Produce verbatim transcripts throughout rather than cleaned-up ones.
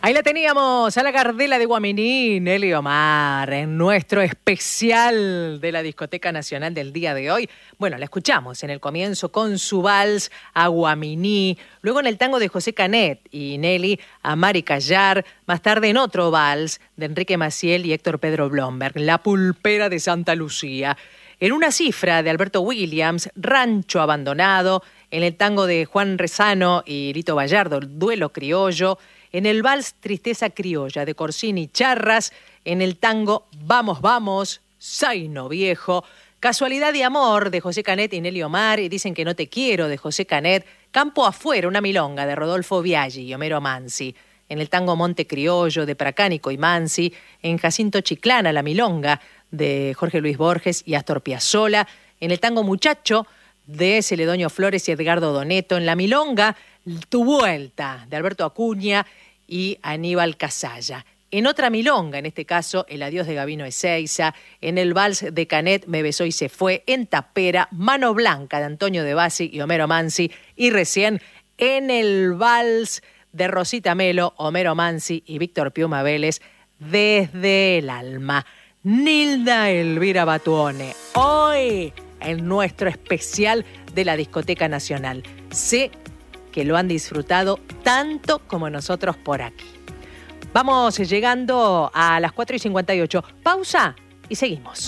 Ahí la teníamos a la Gardela de Guaminí, Nelly Omar, en nuestro especial de la Discoteca Nacional del día de hoy. Bueno, la escuchamos en el comienzo con su vals a Guaminí, luego en el tango de José Canet y Nelly a Mari Callar, más tarde en otro vals de Enrique Maciel y Héctor Pedro Blomberg, La Pulpera de Santa Lucía. En una cifra de Alberto Williams, Rancho Abandonado, en el tango de Juan Rezano y Lito Bayardo, Duelo Criollo, en el vals Tristeza Criolla de Corsini y Charras, en el tango Vamos, Vamos, Zaino Viejo, Casualidad de Amor de José Canet y Nelly Omar, y Dicen que no te quiero de José Canet, Campo Afuera, una milonga de Rodolfo Biaggi y Homero Mansi, en el tango Monte Criollo de Pracánico y Mansi, en Jacinto Chiclana, la milonga de Jorge Luis Borges y Astor Piazzolla, en el tango Muchacho de Celedonio Flores y Edgardo Doneto, en la milonga Tu Vuelta de Alberto Acuña y Aníbal Casalla. En otra milonga, en este caso, El Adiós de Gabino Ezeiza, en el vals de Canet, Me besó y se fue, en Tapera, Mano Blanca de Antonio De Bassi y Homero Mansi, y recién en el vals de Rosita Melo, Homero Mansi y Víctor Piuma Vélez, Desde el Alma. Nilda Elvira Batuone, hoy en nuestro especial de la Discoteca Nacional. Sé que lo han disfrutado tanto como nosotros por aquí. Vamos llegando a las cuatro y cincuenta y ocho. Pausa y seguimos.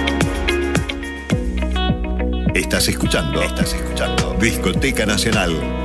Estás escuchando, estás escuchando Discoteca Nacional